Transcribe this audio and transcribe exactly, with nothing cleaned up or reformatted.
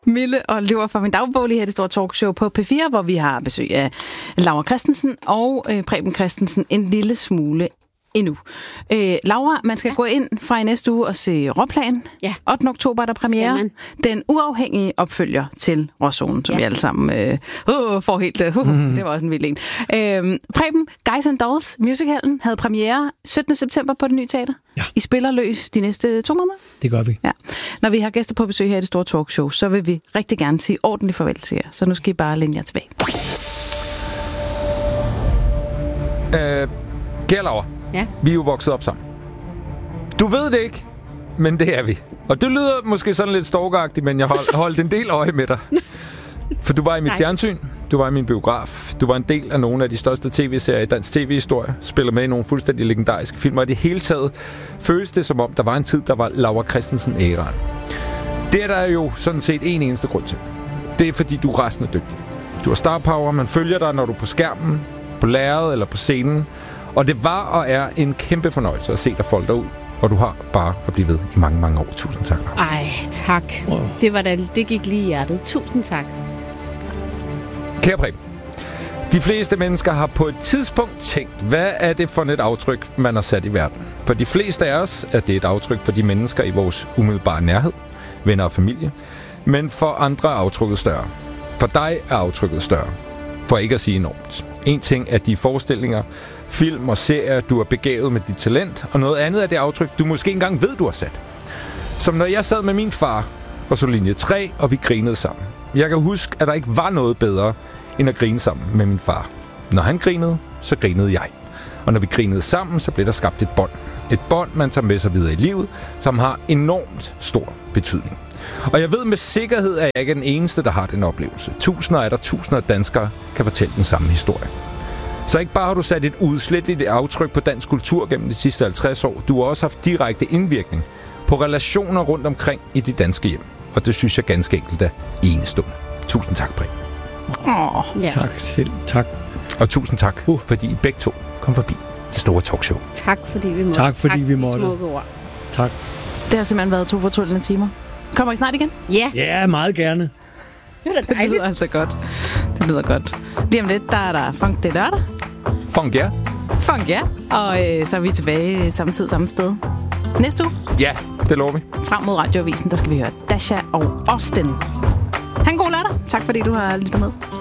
Mille og Løver fra min dagbog lige her, det store talkshow på P fire, hvor vi har besøg af Laura Christensen og øh, Preben Christensen en lille smule endnu. Øh, Laura, man skal ja. gå ind fra i næste uge og se Råplan. Ja. ottende oktober er der premiere. Den uafhængige opfølger til Råzonen, som ja. vi alle sammen øh, uh, får helt... Uh, mm. Det var også en vild en. Øh, Preben, Guys and Dolls, musicalen, havde premiere syttende september på Det Nye Teater. Ja. I spiller løs de næste to måneder. Det gør vi. Ja. Når vi har gæster på besøg her i det store talkshow, så vil vi rigtig gerne sige ordentligt farvel til jer. Så nu skal I bare læne jer tilbage. Øh, kære Laura. Ja. Vi er jo vokset op sammen. Du ved det ikke, men det er vi. Og det lyder måske sådan lidt stalkeragtigt, men jeg hold, holdt en del øje med dig. For du var i mit Nej. fjernsyn, du var i min biograf, du var en del af nogle af de største tv-serier i dansk tv-historie, spiller med i nogle fuldstændig legendariske filmer. Og i det hele taget føles det som om, der var en tid, der var Laura Christensen-æraen. Det er der jo sådan set en eneste grund til. Det er fordi, du er resten dygtig. Du har star power, man følger dig, når du er på skærmen, på lærredet eller på scenen. Og det var og er en kæmpe fornøjelse at se dig folde dig ud. Og du har bare at blive ved i mange, mange år. Tusind tak. Ej, tak. Wow. Det, var da, det gik lige i hjertet. Tusind tak. Kære Preben, de fleste mennesker har på et tidspunkt tænkt, hvad er det for et aftryk, man har sat i verden? For de fleste af os er det et aftryk for de mennesker i vores umiddelbare nærhed, venner og familie. Men for andre er aftrykket større. For dig er aftrykket større. For ikke at sige enormt. En ting er de forestillinger, film og serier, du er begavet med dit talent, og noget andet er det aftryk, du måske engang ved, du har sat. Som når jeg sad med min far og så linje tre, og vi grinede sammen. Jeg kan huske, at der ikke var noget bedre, end at grine sammen med min far. Når han grinede, så grinede jeg. Og når vi grinede sammen, så blev der skabt et bånd. Et bånd, man tager med sig videre i livet, som har enormt stor betydning. Og jeg ved med sikkerhed, at jeg ikke er den eneste, der har den oplevelse. Tusinder af der tusinder af danskere kan fortælle den samme historie. Så ikke bare har du sat et udsletteligt aftryk på dansk kultur gennem de sidste halvtreds år, du har også haft direkte indvirkning på relationer rundt omkring i de danske hjem. Og det synes jeg ganske enkelt er enestående. Tusind tak, Preben. Åh, Ja. Tak selv. Tak. Og tusind tak, uh. fordi I begge to kom forbi det store talkshow. Tak, fordi vi måtte. Tak, fordi tak, vi måtte. Smukke ord. Tak. det har simpelthen været to fortryllende timer. Kommer I snart igen? Ja, Ja, meget gerne. det var da Det dejligt. lyder altså godt. Det lyder godt. Lige om lidt, der er der Funk det lørdag. Funk ja. Funk, ja. Og øh, så er vi tilbage samme tid, samme sted. Næste uge, Ja, det lover vi. frem mod Radioavisen, der skal vi høre Dasha og Austin. Ha' en god lørdag. Tak fordi du har lyttet med.